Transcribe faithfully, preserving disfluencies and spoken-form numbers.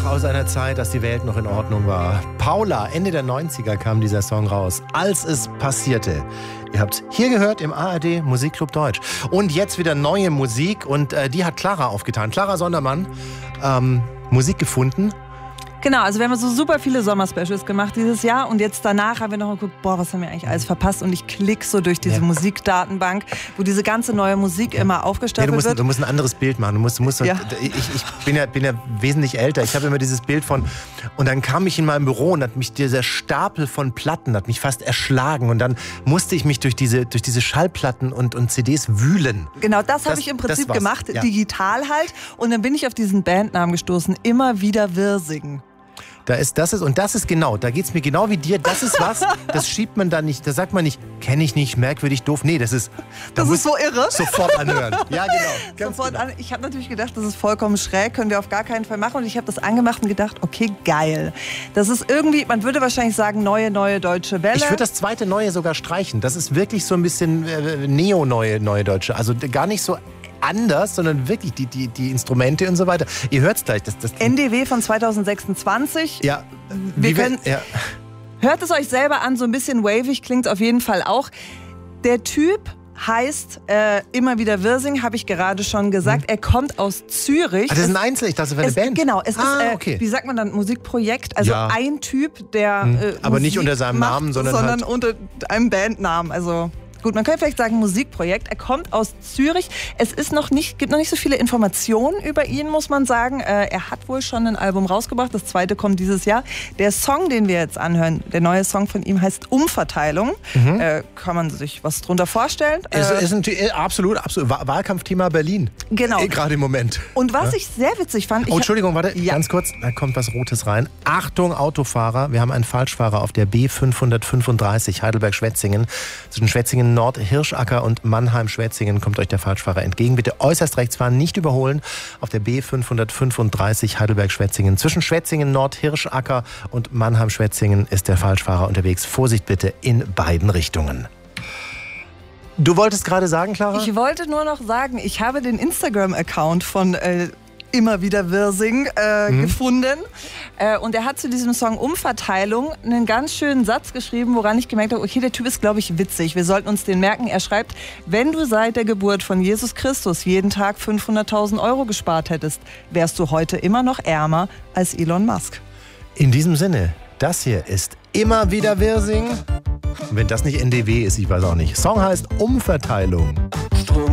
aus einer Zeit, dass die Welt noch in Ordnung war. Paula, Ende der neunziger kam dieser Song raus. Als es passierte. Ihr habt hier gehört im A R D Musikclub Deutsch. Und jetzt wieder neue Musik und äh, die hat Clara aufgetan. Clara Sondermann, ähm, Musik gefunden. Genau, also wir haben so super viele Sommer-Specials gemacht dieses Jahr und jetzt danach haben wir noch geguckt, boah, was haben wir eigentlich alles verpasst und ich klicke so durch diese ja. Musikdatenbank, wo diese ganze neue Musik ja. immer aufgestapelt ja, du musst, wird. Du musst ein anderes Bild machen. Du musst, du musst, ja. ich, ich bin, ja, bin ja wesentlich älter. Ich habe immer dieses Bild von, und dann kam ich in meinem Büro und hat mich dieser Stapel von Platten, hat mich fast erschlagen und dann musste ich mich durch diese, durch diese Schallplatten und, und C Ds wühlen. Genau, das, das habe ich im Prinzip gemacht, ja. digital halt und dann bin ich auf diesen Bandnamen gestoßen, immer wieder Wirsing. Da ist, das ist, und das ist genau, da geht's mir genau wie dir, das ist was, das schiebt man da nicht, da sagt man nicht, kenne ich nicht, merkwürdig, doof, nee, das ist, da das ist so irre. Sofort anhören. Ja, genau. Ganz sofort genau. An. Ich habe natürlich gedacht, das ist vollkommen schräg, können wir auf gar keinen Fall machen und ich habe das angemacht und gedacht, okay, geil. Das ist irgendwie, man würde wahrscheinlich sagen, neue, neue deutsche Welle. Ich würde das zweite Neue sogar streichen, das ist wirklich so ein bisschen äh, neo-neue, neue deutsche, also gar nicht so anders, sondern wirklich die, die, die Instrumente und so weiter. Ihr hört es gleich. Das, das N D W von zweitausendsechsundzwanzig. Ja. Wir können, wir, ja. Hört es euch selber an, so ein bisschen wavig klingt es auf jeden Fall auch. Der Typ heißt äh, immer wieder Wirsing, habe ich gerade schon gesagt. Hm. Er kommt aus Zürich. Ah, das ist ein Einzel, ich dachte, das wäre eine Band. Genau, es ah, ist, äh, okay. wie sagt man dann, Musikprojekt. Also ja. ein Typ, der hm. äh, Aber Musik nicht unter seinem macht, Namen, sondern, sondern halt unter einem Bandnamen. Also gut, man könnte vielleicht sagen Musikprojekt. Er kommt aus Zürich. Es ist noch nicht, gibt noch nicht so viele Informationen über ihn, muss man sagen. Äh, er hat wohl schon ein Album rausgebracht. Das zweite kommt dieses Jahr. Der Song, den wir jetzt anhören, der neue Song von ihm heißt Umverteilung. Mhm. Äh, kann man sich was drunter vorstellen? Es äh, ist ein, absolut, absolut Wahlkampfthema Berlin. Genau. Äh, Gerade im Moment. Und was ja? ich sehr witzig fand... Oh, Entschuldigung, warte, ja. ganz kurz. Da kommt was Rotes rein. Achtung, Autofahrer. Wir haben einen Falschfahrer auf der B fünfhundertfünfunddreißig Heidelberg-Schwetzingen. Zwischen Schwetzingen Nord, Hirschacker und Mannheim-Schwetzingen kommt euch der Falschfahrer entgegen. Bitte äußerst rechts fahren, nicht überholen. Auf der B fünfhundertfünfunddreißig Heidelberg-Schwetzingen. Zwischen Schwetzingen Nord, Hirschacker und Mannheim-Schwetzingen ist der Falschfahrer unterwegs. Vorsicht bitte in beiden Richtungen. Du wolltest gerade sagen, Clara? Ich wollte nur noch sagen, ich habe den Instagram-Account von äh, immer wieder Wirsing äh, mhm. gefunden. Äh, und er hat zu diesem Song Umverteilung einen ganz schönen Satz geschrieben, woran ich gemerkt habe, okay, der Typ ist, glaube ich, witzig. Wir sollten uns den merken. Er schreibt, wenn du seit der Geburt von Jesus Christus jeden Tag fünfhunderttausend Euro gespart hättest, wärst du heute immer noch ärmer als Elon Musk. In diesem Sinne, das hier ist immer wieder Wirsing. Und wenn das nicht N D W ist, ich weiß auch nicht. Song heißt Umverteilung.